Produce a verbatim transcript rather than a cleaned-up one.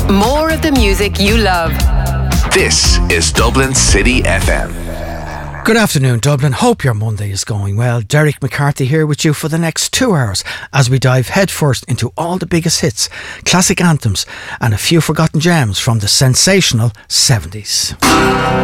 More of the music you love. This is Dublin City F M. Good afternoon, Dublin. Hope your Monday is going well. Derek McCarthy here with you for the next two hours as we dive headfirst into all the biggest hits, classic anthems and a few forgotten gems from the sensational seventies.